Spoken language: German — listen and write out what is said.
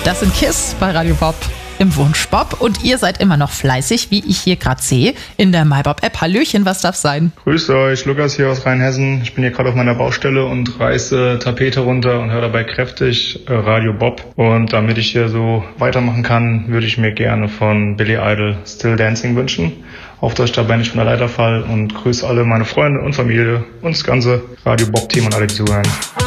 Das sind KISS bei Radio Bob im Wunschbob. Und ihr seid immer noch fleißig, wie ich hier gerade sehe, in der MyBob-App. Hallöchen, was darf sein? Grüßt euch, Lukas hier aus Rheinhessen. Ich bin hier gerade auf meiner Baustelle und reiße Tapete runter und höre dabei kräftig Radio Bob. Und damit ich hier so weitermachen kann, würde ich mir gerne von Billy Idol Still Dancing wünschen. Hoffe, dass ich dabei nicht von der Leiter fall und grüße alle meine Freunde und Familie und das ganze Radio Bob-Team und alle, die zuhören.